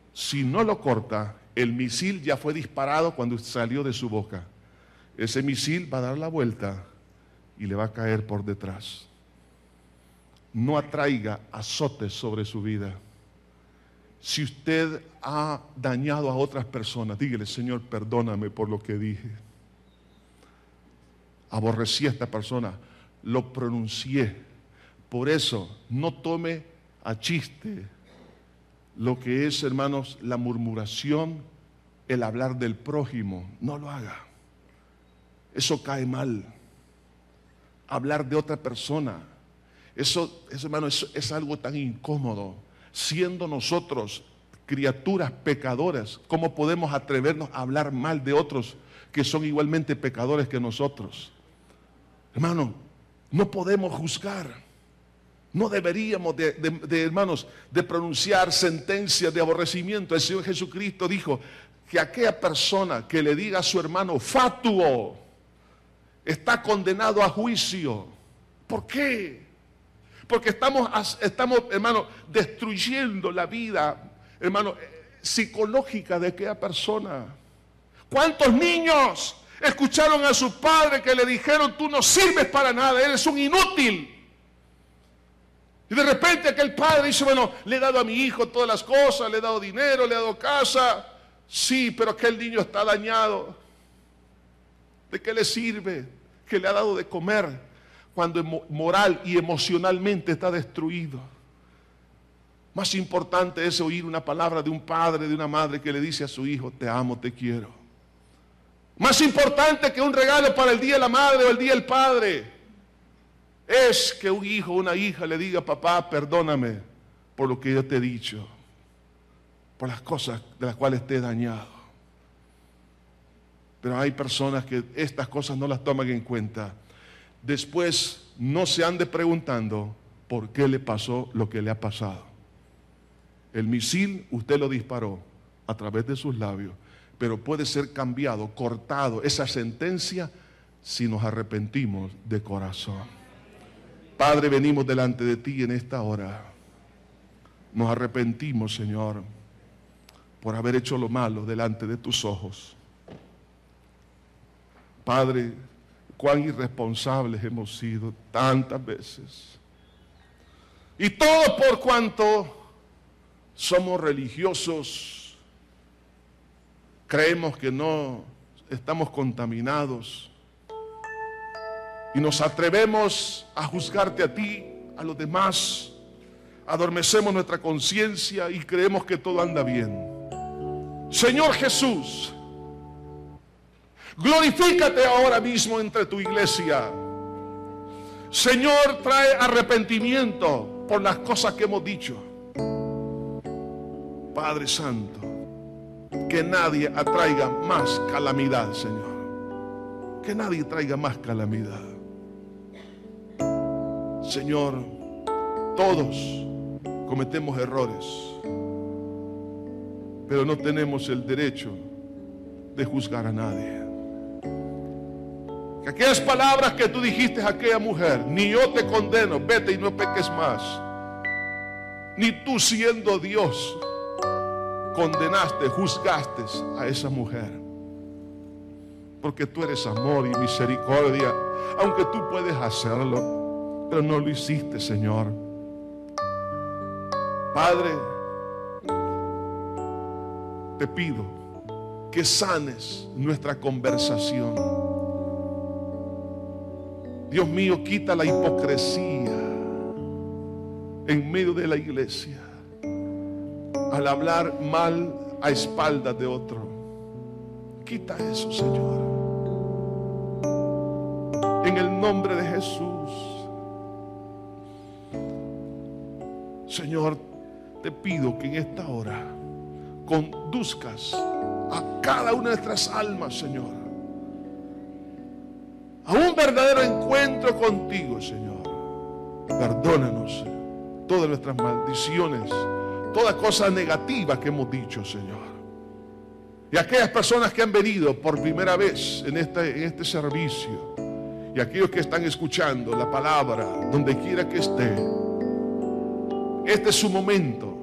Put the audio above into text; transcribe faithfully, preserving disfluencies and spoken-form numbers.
si no lo corta, el misil ya fue disparado cuando salió de su boca. Ese misil va a dar la vuelta y le va a caer por detrás. No atraiga azotes sobre su vida. Si usted ha dañado a otras personas, dígale: Señor, perdóname por lo que dije. Aborrecí a esta persona, lo pronuncié. Por eso, no tome a chiste lo que es, hermanos, la murmuración, el hablar del prójimo. No lo haga. Eso cae mal. Hablar de otra persona, eso, eso hermano, eso es algo tan incómodo. Siendo nosotros criaturas pecadoras, ¿cómo podemos atrevernos a hablar mal de otros que son igualmente pecadores que nosotros? Hermano, no podemos juzgar. No deberíamos de, de, de, hermanos, de pronunciar sentencias de aborrecimiento. El Señor Jesucristo dijo que aquella persona que le diga a su hermano fatuo está condenado a juicio. ¿Por qué? Porque estamos, estamos, hermano, destruyendo la vida, hermano, psicológica de aquella persona. ¿Cuántos niños escucharon a su padre que le dijeron: tú no sirves para nada, eres un inútil? Y de repente aquel padre dice: bueno, le he dado a mi hijo todas las cosas, le he dado dinero, le he dado casa. Sí, pero aquel niño está dañado. ¿De qué le sirve que le ha dado de comer cuando moral y emocionalmente está destruido? Más importante es oír una palabra de un padre, de una madre que le dice a su hijo: te amo, te quiero. Más importante que un regalo para el día de la madre o el día del padre es que un hijo o una hija le diga: papá, perdóname por lo que yo te he dicho, por las cosas de las cuales te he dañado. Pero hay personas que estas cosas no las toman en cuenta. Después no se ande preguntando por qué le pasó lo que le ha pasado. El misil usted lo disparó a través de sus labios, pero puede ser cambiado, cortado esa sentencia si nos arrepentimos de corazón. Padre, venimos delante de ti en esta hora. Nos arrepentimos, Señor, por haber hecho lo malo delante de tus ojos. Padre, cuán irresponsables hemos sido tantas veces. Y todo por cuanto somos religiosos, creemos que no estamos contaminados y nos atrevemos a juzgarte a ti, a los demás. Adormecemos nuestra conciencia y creemos que todo anda bien. Señor Jesús, glorifícate ahora mismo entre tu iglesia. Señor, trae arrepentimiento por las cosas que hemos dicho. Padre Santo, que nadie atraiga más calamidad, Señor. Que nadie traiga más calamidad. Señor, todos cometemos errores, pero no tenemos el derecho de juzgar a nadie. Que aquellas palabras que tú dijiste a aquella mujer: ni yo te condeno, vete y no peques más. Ni tú, siendo Dios, condenaste, juzgaste a esa mujer. Porque tú eres amor y misericordia, aunque tú puedes hacerlo, pero no lo hiciste, Señor. Padre, te pido que sanes nuestra conversación. Dios mío, quita la hipocresía en medio de la iglesia al hablar mal a espaldas de otro. Quita eso, Señor, en el nombre de Jesús. Señor, te pido que en esta hora conduzcas a cada una de nuestras almas, Señor, a un verdadero encuentro contigo, Señor. Perdónanos todas nuestras maldiciones, todas cosas negativas que hemos dicho, Señor. Y aquellas personas que han venido por primera vez en este, en este servicio, y aquellos que están escuchando la palabra donde quiera que esté, este es su momento